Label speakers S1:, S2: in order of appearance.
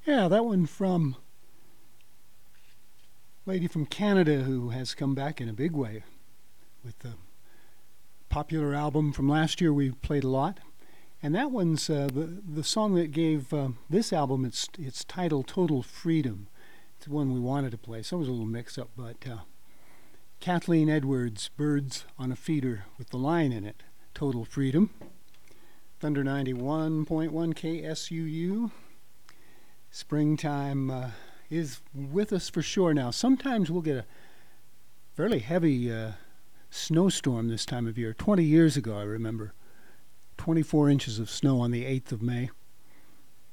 S1: Yeah, that one from a lady from Canada who has come back in a big way with the popular album from last year we played a lot. And that one's the song that gave this album its title, Total Freedom. It's the one we wanted to play, so it was a little mix up, but Kathleen Edwards, Birds on a Feeder with the line in it, Total Freedom. Thunder 91.1 KSUU. Springtime is with us for sure now. Sometimes we'll get a fairly heavy snowstorm this time of year. 20 years ago, I remember, 24 inches of snow on the 8th of May.